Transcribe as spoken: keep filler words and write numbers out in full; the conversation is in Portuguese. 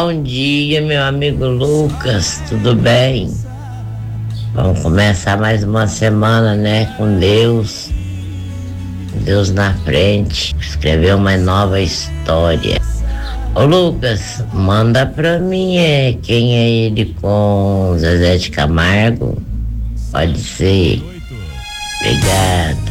Bom dia, meu amigo Lucas, tudo bem? Vamos começar mais uma semana, né? Com Deus, Deus na frente, escrever uma nova história. Ô Lucas, manda pra mim é, quem é ele com Zezé de Camargo? Pode ser. Obrigado.